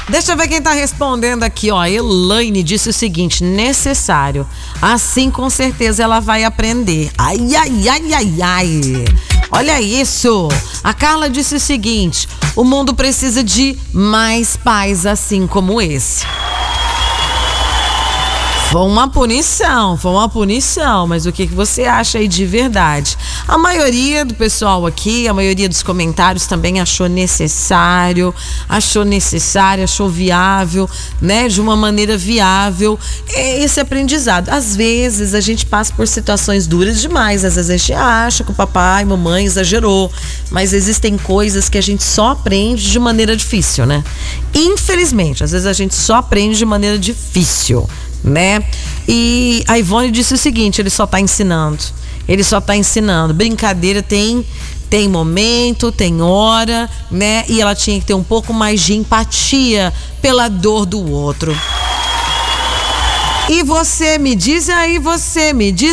Deixa eu ver quem tá respondendo aqui, ó. Elaine disse o seguinte: necessário. Assim, com certeza, ela vai aprender. Ai, ai, ai, ai, ai. Olha isso. A Carla disse o seguinte: o mundo precisa de mais pais assim como esse. Foi uma punição, mas o que você acha aí de verdade? A maioria do pessoal aqui, a maioria dos comentários também achou necessário, achou viável, né? De uma maneira viável esse aprendizado. Às vezes a gente passa por situações duras demais, às vezes a gente acha que o papai e mamãe exagerou, mas existem coisas que a gente só aprende de maneira difícil, né? Infelizmente, às vezes a gente só aprende de maneira difícil, né? E a Ivone disse o seguinte: ele só tá ensinando. Brincadeira tem momento, tem hora, né? E ela tinha que ter um pouco mais de empatia pela dor do outro. E você me diz